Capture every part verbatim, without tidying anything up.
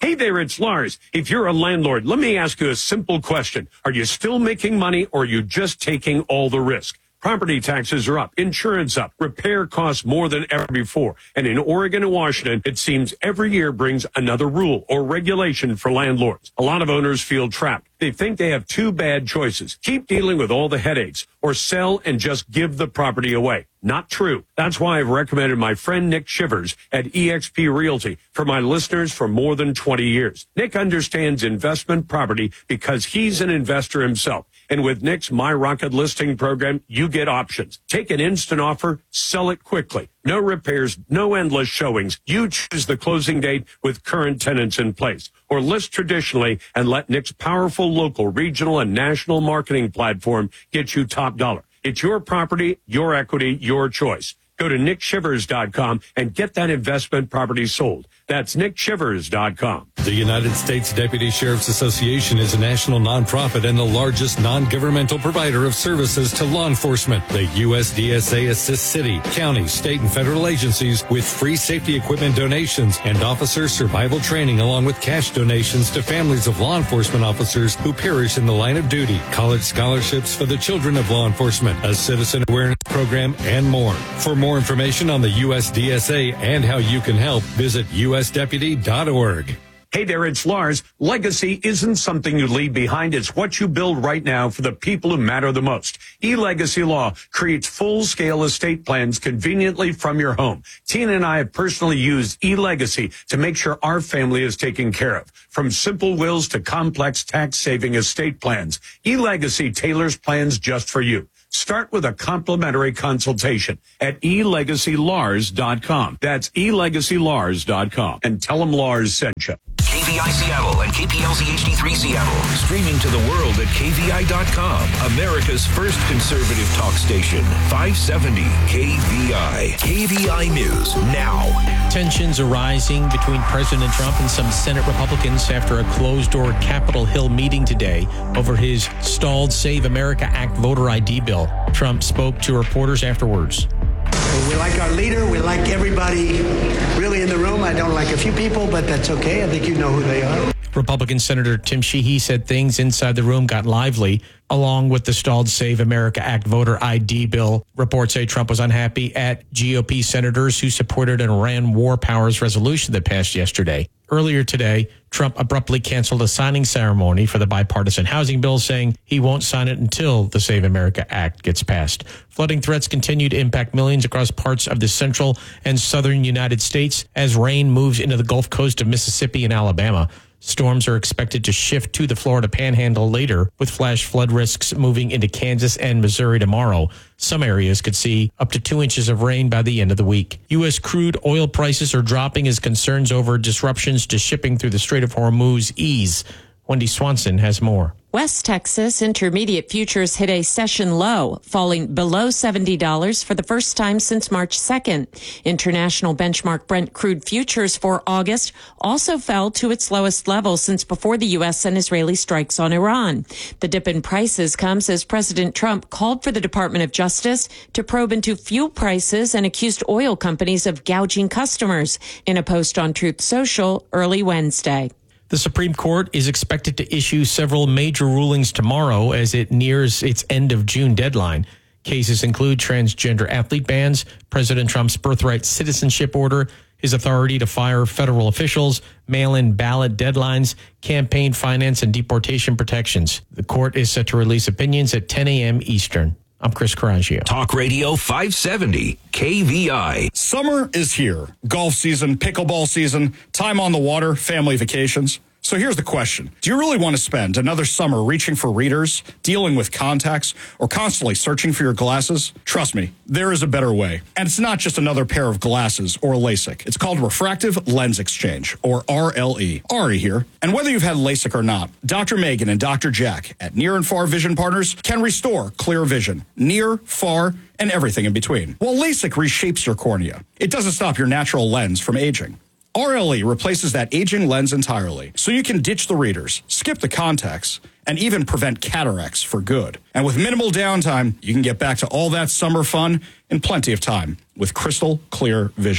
Hey there, it's Lars. If you're a landlord, let me ask you a simple question. Are you still making money, or are you just taking all the risk? Property taxes are up, insurance up, repair costs more than ever before. And in Oregon and Washington, it seems every year brings another rule or regulation for landlords. A lot of owners feel trapped. They think they have two bad choices. Keep dealing with all the headaches, or sell and just give the property away. Not true. That's why I've recommended my friend Nick Shivers at E X P Realty for my listeners for more than twenty years. Nick understands investment property because he's an investor himself. And with Nick's My Rocket listing program, you get options. Take an instant offer, sell it quickly. No repairs, no endless showings. You choose the closing date with current tenants in place. Or list traditionally and let Nick's powerful local, regional, and national marketing platform get you top dollar. It's your property, your equity, your choice. Go to nick shivers dot com and get that investment property sold. That's nick shivers dot com. The United States Deputy Sheriff's Association is a national nonprofit and the largest non-governmental provider of services to law enforcement. The U S D S A assists city, county, state, and federal agencies with free safety equipment donations and officer survival training, along with cash donations to families of law enforcement officers who perish in the line of duty, college scholarships for the children of law enforcement, a citizen awareness program, and more. For more information on the U S D S A and how you can help, visit U S deputy dot org. Hey there, it's Lars. Legacy isn't something you leave behind. It's what you build right now for the people who matter the most. eLegacy Law creates full-scale estate plans conveniently from your home. Tina and I have personally used eLegacy to make sure our family is taken care of. From simple wills to complex tax-saving estate plans, eLegacy tailors plans just for you. Start with a complimentary consultation at e legacy lars dot com. That's e legacy lars dot com. And tell them Lars sent you. K V I Seattle and K P L Z H D three Seattle. Streaming to the world at K V I dot com. America's first conservative talk station. five seventy K V I. K V I News now. Tensions are rising between President Trump and some Senate Republicans after a closed-door Capitol Hill meeting today over his stalled Save America Act voter I D bill. Trump spoke to reporters afterwards. We like our leader. We like everybody really in the room. I don't like a few people, but that's okay. I think you know who they are. Republican Senator Tim Sheehy said things inside the room got lively, along with the stalled Save America Act voter I D bill. Reports say Trump was unhappy at G O P senators who supported an Iran war powers resolution that passed yesterday. Earlier today, Trump abruptly canceled a signing ceremony for the bipartisan housing bill, saying he won't sign it until the Save America Act gets passed. Flooding threats continue to impact millions across parts of the central and southern United States as rain moves into the Gulf Coast of Mississippi and Alabama. Storms are expected to shift to the Florida Panhandle later, with flash flood risks moving into Kansas and Missouri tomorrow. Some areas could see up to two inches of rain by the end of the week. U S crude oil prices are dropping as concerns over disruptions to shipping through the Strait of Hormuz ease. Wendy Swanson has more. West Texas Intermediate futures hit a session low, falling below seventy dollars for the first time since March second. International benchmark Brent crude futures for August also fell to its lowest level since before the U S and Israeli strikes on Iran. The dip in prices comes as President Trump called for the Department of Justice to probe into fuel prices and accused oil companies of gouging customers in a post on Truth Social early Wednesday. The Supreme Court is expected to issue several major rulings tomorrow as it nears its end of June deadline. Cases include transgender athlete bans, President Trump's birthright citizenship order, his authority to fire federal officials, mail-in ballot deadlines, campaign finance, and deportation protections. The court is set to release opinions at ten a.m. Eastern. I'm Chris Coraggio. Talk Radio five seventy K V I. Summer is here. Golf season, pickleball season, time on the water, family vacations. So here's the question. Do you really want to spend another summer reaching for readers, dealing with contacts, or constantly searching for your glasses? Trust me, there is a better way. And it's not just another pair of glasses or LASIK. It's called Refractive Lens Exchange, or R L E. Ari here. And whether you've had LASIK or not, Doctor Megan and Doctor Jack at Near and Far Vision Partners can restore clear vision. Near, far, and everything in between. While LASIK reshapes your cornea, it doesn't stop your natural lens from aging. R L E replaces that aging lens entirely, so you can ditch the readers, skip the contacts, and even prevent cataracts for good. And with minimal downtime, you can get back to all that summer fun in plenty of time with crystal clear vision.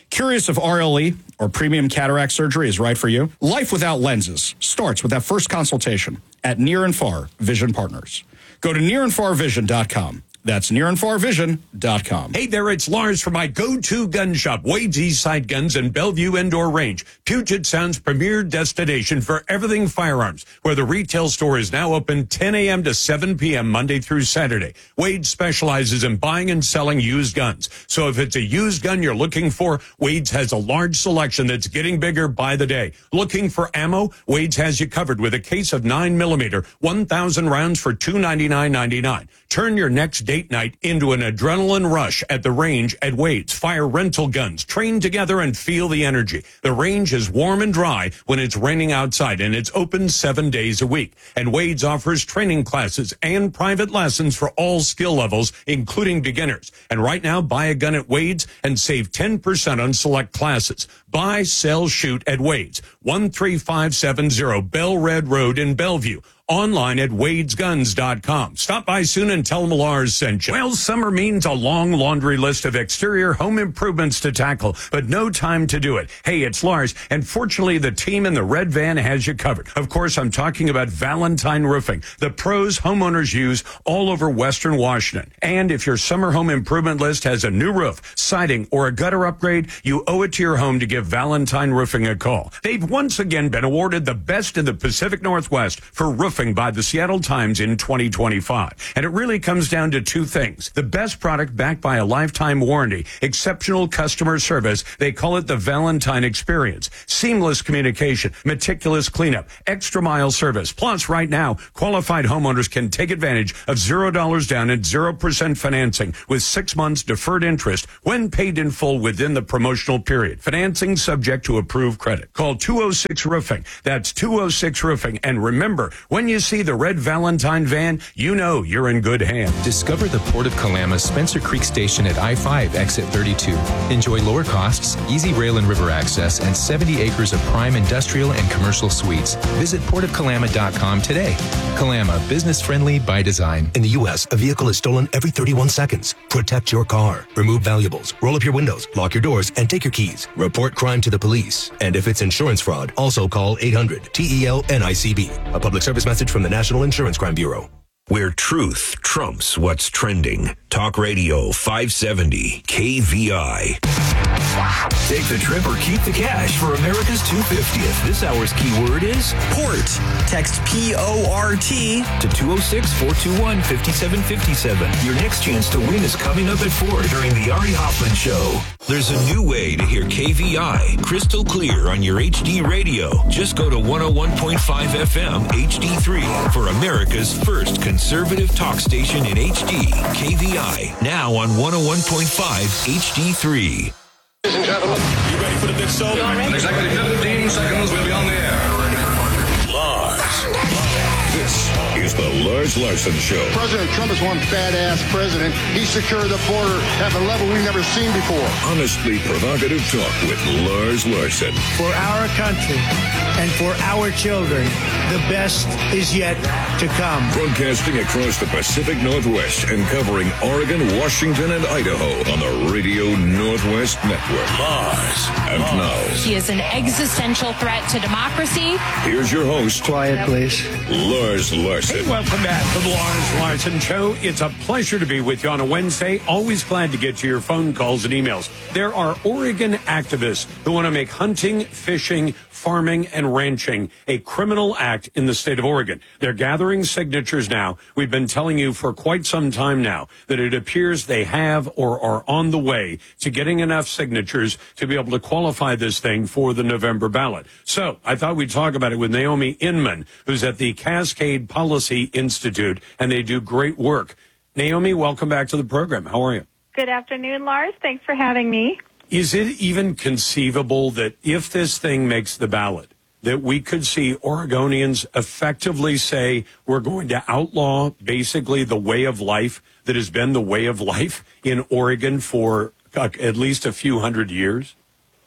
Curious if R L E or premium cataract surgery is right for you? Life without lenses starts with that first consultation at Near and Far Vision Partners. Go to near and far vision dot com. That's near and far vision dot com. Hey there, it's Lars from my go-to gun shop, Wade's Eastside Guns and Bellevue Indoor Range, Puget Sound's premier destination for everything firearms, where the retail store is now open ten a.m. to seven p.m. Monday through Saturday. Wade specializes in buying and selling used guns. So if it's a used gun you're looking for, Wade's has a large selection that's getting bigger by the day. Looking for ammo? Wade's has you covered with a case of nine millimeter, one thousand rounds for two hundred ninety-nine ninety-nine. Turn your next date night into an adrenaline rush at the range at Wade's. Fire rental guns. Train together and feel the energy. The range is warm and dry when it's raining outside, and it's open seven days a week. And Wade's offers training classes and private lessons for all skill levels, including beginners. And right now, buy a gun at Wade's and save ten percent on select classes. Buy, sell, shoot at Wade's. one three five seven zero Bell Red Road in Bellevue. Online at wades guns dot com. Stop by soon and tell them Lars sent you. Well, summer means a long laundry list of exterior home improvements to tackle, but no time to do it. Hey, it's Lars, and fortunately, the team in the red van has you covered. Of course, I'm talking about Valentine Roofing, the pros homeowners use all over Western Washington. And if your summer home improvement list has a new roof, siding, or a gutter upgrade, you owe it to your home to give Valentine Roofing a call. They've once again been awarded the best in the Pacific Northwest for roofing by the Seattle Times in twenty twenty-five. And it really comes down to two things. The best product backed by a lifetime warranty, exceptional customer service, they call it the Valentine Experience, seamless communication, meticulous cleanup, extra mile service. Plus, right now, qualified homeowners can take advantage of zero dollars down and zero percent financing with six months deferred interest when paid in full within the promotional period. Financing subject to approved credit. Call two oh six Roofing. That's two oh six Roofing. And remember, when you see the red Valentine van, you know you're in good hands. Discover the Port of Kalama's Spencer Creek Station at I five, exit thirty-two. Enjoy lower costs, easy rail and river access, and seventy acres of prime industrial and commercial suites. Visit port of kalama dot com today. Kalama, business friendly by design. In the U S, a vehicle is stolen every thirty-one seconds. Protect your car. Remove valuables. Roll up your windows. Lock your doors and take your keys. Report crime to the police. And if it's insurance fraud, also call eight hundred T E L N I C B. A public service message from the National Insurance Crime Bureau. Where truth trumps what's trending. Talk Radio five seventy K V I. Take the trip or keep the cash for America's two hundred fiftieth. This hour's keyword is Port. Text P O R T to two oh six, four two one, five seven five seven. Your next chance to win is coming up at four during the Ari Hoffman Show. There's a new way to hear K V I crystal clear on your H D radio. Just go to one oh one point five F M H D three for America's first conservative talk station in H D. K V I, now on one oh one point five H D three. Ladies and gentlemen, you ready for the big show? In exactly fifteen seconds, we'll be on the air. Lars. This is the Lars Larson Show. President Trump is one badass president. He secured the border at a level we've never seen before. Honestly provocative talk with Lars Larson. For our country and for our children, the best is yet to come. Broadcasting across the Pacific Northwest and covering Oregon, Washington, and Idaho on the Radio Northwest Network. Lars. And now, he is an existential threat to democracy. Here's your host. Quiet, please. Lars Larson. Hey, welcome back to the Lars Larson Show. It's a pleasure to be with you on a Wednesday. Always glad to get to your phone calls and emails. There are Oregon activists who want to make hunting, fishing, farming, and ranching a criminal act in the state of Oregon. They're gathering signatures now. We've been telling you for quite some time now that it appears they have or are on the way to getting enough signatures to be able to qualify this thing for the November ballot. So I thought we'd talk about it with Naomi Inman, who's at the Cascade Policy Institute, and they do great work. Naomi, welcome back to the program. How are you? Good afternoon, Lars. Thanks for having me. Is it even conceivable that if this thing makes the ballot, that we could see Oregonians effectively say we're going to outlaw basically the way of life that has been the way of life in Oregon for uh, at least a few hundred years?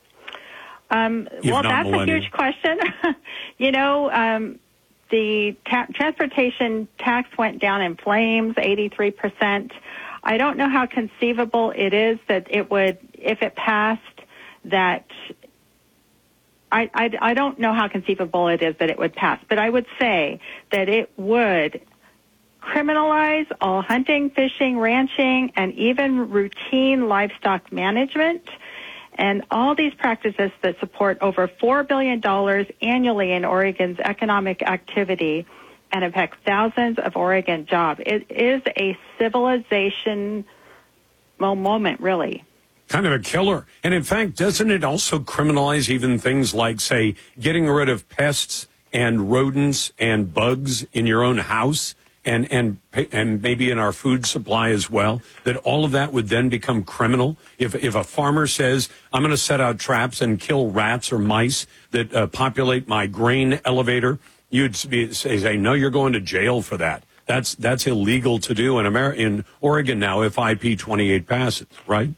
Um, well, that's a huge question. you know, um, the ta- transportation tax went down in flames, eighty-three percent. I don't know how conceivable it is that it would, if it passed, that I, I, I don't know how conceivable it is that it would pass, but I would say that it would criminalize all hunting, fishing, ranching, and even routine livestock management, and all these practices that support over four billion dollars annually in Oregon's economic activity and affect thousands of Oregon jobs. It is a civilization moment, really. Kind of a killer. And in fact, doesn't it also criminalize even things like, say, getting rid of pests and rodents and bugs in your own house and, and, and maybe in our food supply as well? That all of that would then become criminal? If, if a farmer says, I'm going to set out traps and kill rats or mice that uh, populate my grain elevator, you'd be, say, say, no, you're going to jail for that. That's, that's illegal to do in Amer- in Oregon now if I P twenty-eight passes, right?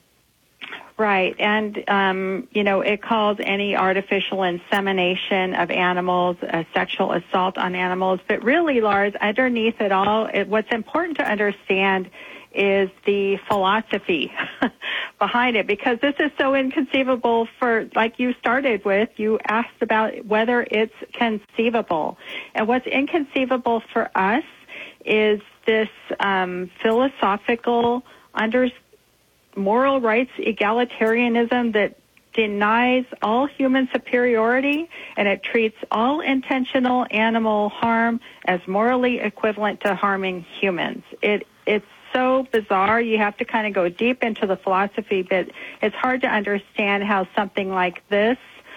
Right, and, um, you know, it calls any artificial insemination of animals a sexual assault on animals. But really, Lars, underneath it all, it, what's important to understand is the philosophy behind it, because this is so inconceivable for, like you started with, you asked about whether it's conceivable. And what's inconceivable for us is this um, philosophical understanding, moral rights egalitarianism that denies all human superiority, and it treats all intentional animal harm as morally equivalent to harming humans. It it's so bizarre. You have to kind of go deep into the philosophy, but it's hard to understand how something like this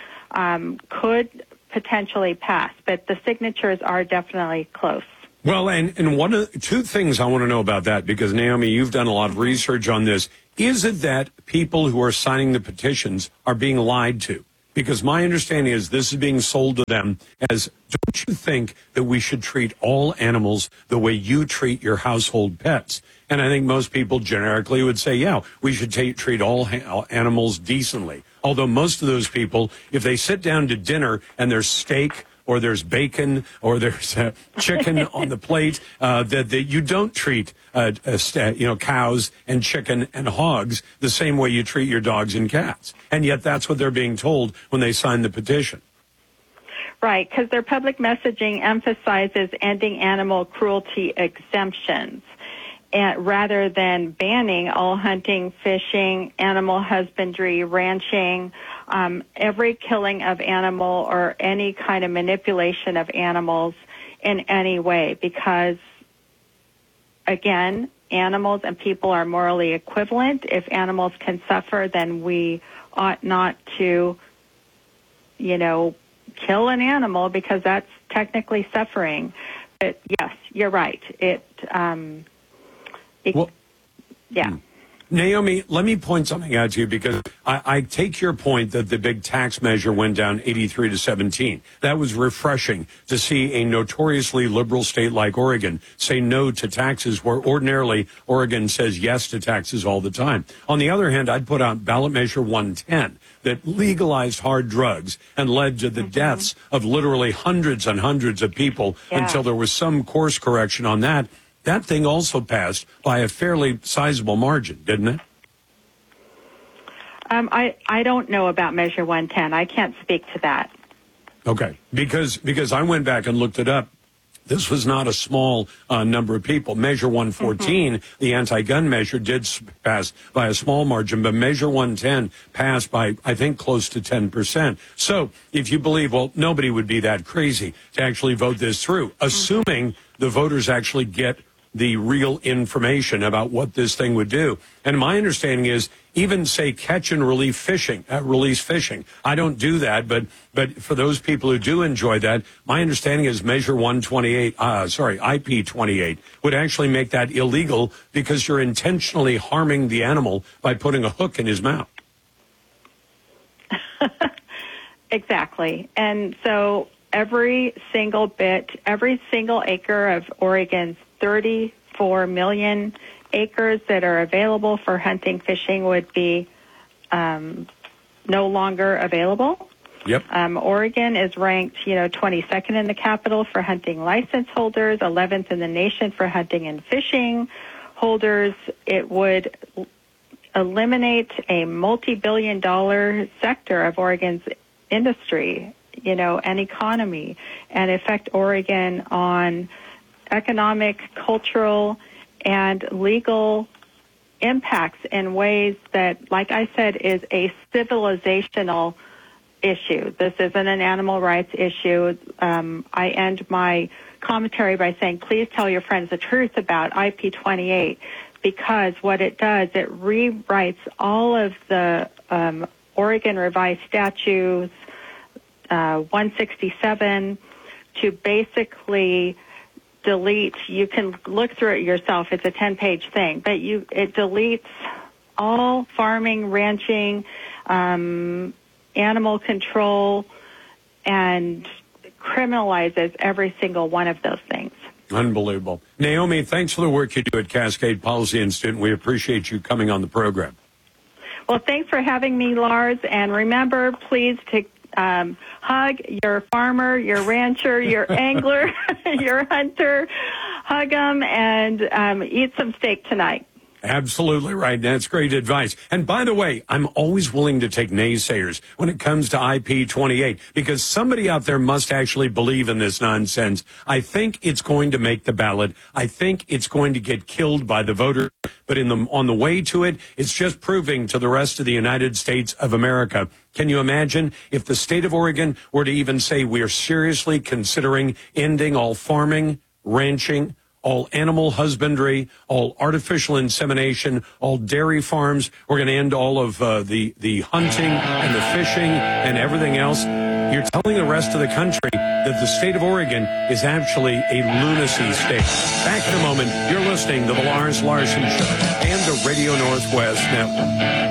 um, could potentially pass. But the signatures are definitely close. Well, and, and one of two things I want to know about that, because Naomi, you've done a lot of research on this. Is it that people who are signing the petitions are being lied to? Because my understanding is this is being sold to them as, don't you think that we should treat all animals the way you treat your household pets? And I think most people generically would say, yeah, we should t- treat all ha- animals decently. Although most of those people, if they sit down to dinner and there's steak or there's bacon, or there's uh, chicken on the plate, uh, that, that you don't treat, uh, uh, st- you know, cows and chicken and hogs the same way you treat your dogs and cats. And yet that's what they're being told when they sign the petition. Right, because their public messaging emphasizes ending animal cruelty exemptions, and rather than banning all hunting, fishing, animal husbandry, ranching, um, every killing of animal or any kind of manipulation of animals in any way. Because, again, animals and people are morally equivalent. If animals can suffer, then we ought not to, you know, kill an animal because that's technically suffering. But, yes, you're right. It... Um, It, well, yeah. Naomi, let me point something out to you, because I, I take your point that the big tax measure went down eighty-three to seventeen. That was refreshing to see a notoriously liberal state like Oregon say no to taxes, where ordinarily Oregon says yes to taxes all the time. On the other hand, I'd put out ballot measure one ten that legalized hard drugs and led to the mm-hmm. deaths of literally hundreds and hundreds of people yeah. until there was some course correction on that. That thing also passed by a fairly sizable margin, didn't it? Um, I, I don't know about Measure one ten. I can't speak to that. Okay, because because I went back and looked it up. This was not a small uh, number of people. Measure one fourteen, mm-hmm. the anti-gun measure, did pass by a small margin, but Measure one ten passed by, I think, close to ten percent. So if you believe, well, nobody would be that crazy to actually vote this through, mm-hmm. assuming the voters actually get the real information about what this thing would do. And my understanding is even, say, catch and relief fishing, uh, release fishing. I don't do that, but but for those people who do enjoy that, my understanding is Measure one twenty-eight, uh, sorry, I P twenty-eight would actually make that illegal because you're intentionally harming the animal by putting a hook in his mouth. Exactly. And so every single bit, every single acre of Oregon's thirty-four million acres that are available for hunting, fishing would be um, no longer available. Yep. Um, Oregon is ranked, you know, twenty-second in the capital for hunting license holders, eleventh in the nation for hunting and fishing holders. It would eliminate a multi-billion dollar sector of Oregon's industry, you know, and economy, and affect Oregon on economic, cultural, and legal impacts in ways that, like I said, is a civilizational issue. This isn't an animal rights issue. Um, I end my commentary by saying, please tell your friends the truth about I P twenty-eight, because what it does, it rewrites all of the um, Oregon Revised Statutes, uh, one sixty-seven, to basically delete. You can look through it yourself. It's a ten-page thing, but you it deletes all farming, ranching, um, animal control, and criminalizes every single one of those things. Unbelievable. Naomi, thanks for the work you do at Cascade Policy Institute. We appreciate you coming on the program. Well, thanks for having me, Lars. And remember, please, to um, hug your farmer, your rancher, your angler, your hunter. Hug them and um, eat some steak tonight. Absolutely right. That's great advice. And by the way, I'm always willing to take naysayers when it comes to I P twenty-eight, because somebody out there must actually believe in this nonsense. I think it's going to make the ballot. I think it's going to get killed by the voter. But in the, on the way to it, it's just proving to the rest of the United States of America. Can you imagine if the state of Oregon were to even say we are seriously considering ending all farming, ranching, all animal husbandry, all artificial insemination, all dairy farms. We're going to end all of uh, the, the hunting and the fishing and everything else. You're telling the rest of the country that the state of Oregon is actually a lunacy state. Back in a moment, you're listening to the Lars Larson Show and the Radio Northwest Network.